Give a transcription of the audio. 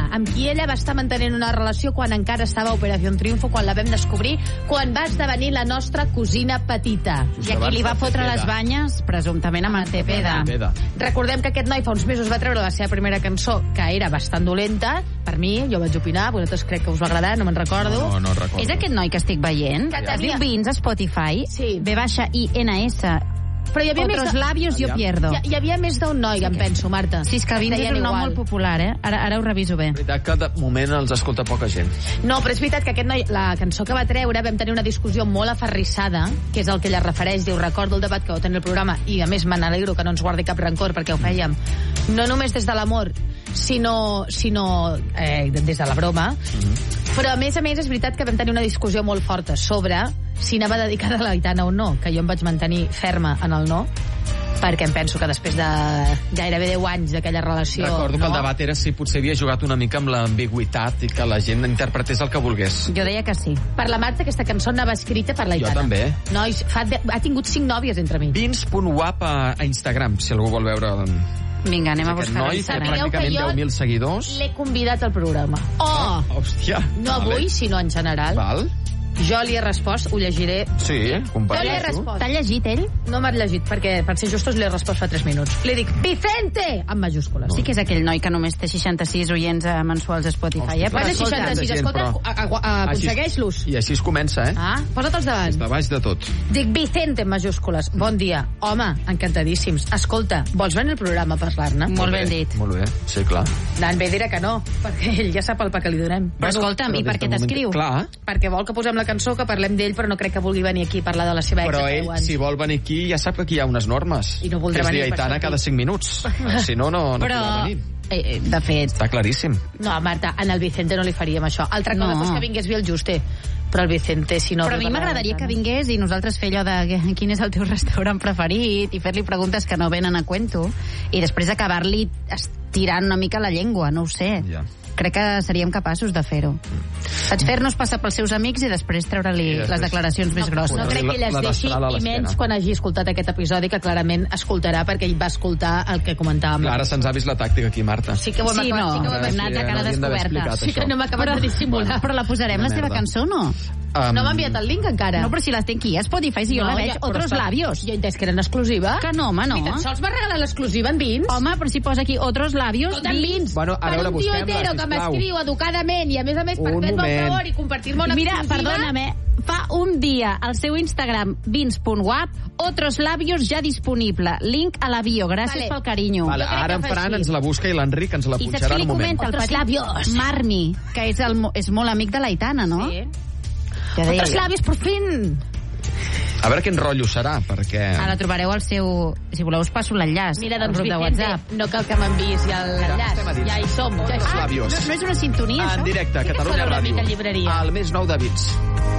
amb qui ella va estar mantenint una relació quan encara estava a Operació Triunfo, quan la vam descobrir, quan va esdevenir la nostra cosina petita. I aquí li va fotre les banyes, presumptament amb el Cepeda. Recordem que aquest noi fa uns mesos va treure la seva primera cançó, que era bastant dolenta, per mi, jo vaig opinar, vosaltres crec que us va agradar, no me'n recordo. No recordo. És aquest noi que estic veient? Que Es diu Vins a Spotify, Sí. V-I-N-S. Però hi havia Otros labios yo pierdo. Hi havia més d'un noi, em penso, Marta. Sí, és que Vins és un nom molt popular, eh? Ara ho reviso bé. És veritat que de moment els escolta poca gent. No, però és veritat que aquest noi, la cançó que va treure, vam tenir una discussió molt aferrissada, que és el que ella refereix, diu, recordo el debat que vau tenir el programa, i a més me n'alegro que no ens guardi cap rancor, perquè ho fèiem no només des de l'amor, sinó des de la broma. Però a més és veritat que vam tenir una discussió molt forta sobre si anava dedicada a l'Aitana o no, que jo em vaig mantenir ferma en el no, perquè em penso que després de gairebé 10 anys d'aquella relació... Recordo que el debat era si potser havia jugat una mica amb l'ambigüitat i que la gent interpretés el que volgués. Jo deia que sí. Per la Marta, aquesta cançó anava escrita per l'Aitana. Jo també. Nois, ha tingut 5 nòvies entre mi. Vins.wap a Instagram, si algú vol veure... Vinga, anem a buscar Aquest noi té pràcticament 10.000 seguidors. L'he convidat al programa. Hòstia. No avui, sinó en general. Val. Jo li he respost, ho llegiré. Sí, Jo li he comparteixo. respost. T'ha llegit, ell? No m'ha llegit, perquè per ser justos li he respost fa 3 minuts. Li dic, Vicente! Amb majúscules. Sí que és aquell noi que només té 66 oients mensuals a Spotify, eh? Bueno, Escolta, 66, escolta, aconsegueix-los. I així es comença, eh? Posa't-els davant. De baix de tot. Dic, Vicente, en majúscules. Bon dia. Home, encantadíssims. Escolta, vols venir al programa a parlar-ne? Molt ben dit. Molt bé, sí, clar. Nan bé dirà que no, perquè ell ja sap el pa que li donem. Però escolta'm, i per què t'escriu? Clar, Perquè vol que posem la cançó, que parlem d'ell, però no crec que vulgui venir aquí a parlar de la seva ex però de 10 ell, anys. si vol venir aquí, ja sap que aquí hi ha unes normes. I no voldrà que és venir dir per Aitana això. cada 5 minuts. Si no, no Però, podrà venir. de fet, Està claríssim. No, Marta, en el Vicente no li faríem això. Altra cosa No. és que vingués bé el Juste. Però el Vicente, si no... però a mi m'agradaria que vingués i nosaltres fer allò de quin és el teu restaurant preferit i fer-li preguntes que no venen a cuento i després acabar-li estirant una mica la llengua, no ho sé. Ja. Crec que seríem capaços de fer-ho. Vaig fer-nos passar pels seus amics i després treure-li les declaracions més grosses. No crec que ell es La deixi, destral a i l'esquena. menys quan hagi escoltat aquest episodi, que clarament escoltarà, perquè ell va escoltar el que comentàvem. Clar, ara se'ns ha vist la tàctica aquí, Marta. Sí que ho hem Sí, acabat, no, sí que ho hem hem anat de cara hauríem d'haver descoberta. explicat Sí que això. no hem acabat de dissimular. Però la posarem, la seva merda. cançó, no? No m'ha enviat el link encara. No, però si la té aquí a Spotify, si jo la veig, però Otros està- Labios. Jo he entès que era en exclusiva. Que no, home, no. Ni tan sols va regalar l'exclusiva en Vins. Home, però si posa aquí Otros Labios... Escolta, en Vins. Bueno, a per veure, un tio busquem-la, hetero que sisplau. m'escriu educadament i a més per Un fer-me un moment. favor i compartir-me una Mira, exclusiva. perdóname, fa un dia al seu Instagram, vins.wap, Otros Labios ja disponible. Link a la bio. Gràcies Vale. pel carinyo. Vale, Jo crec ara que en fa Fran així. ens la busca i l'Enric ens la I saps punxarà qui en li un moment. comenta? El Otros petit labios. Marmi, que és molt amic de l'Aitana, no? Sí. Ja deia Otros jo. labios, por fin. A veure quin rotllo serà, perquè... Ara trobareu el seu... Si voleu us passo l'enllaç Mira, al doncs, grup de Vicente, WhatsApp. no cal que m'enviïs ja l'enllaç. estem a dins. Ja hi som. Ja hi Otros som. labios. No és una sintonia, En això? directe, Sí que Catalunya sona una Ràdio. mica llibreria. El més nou de Beats.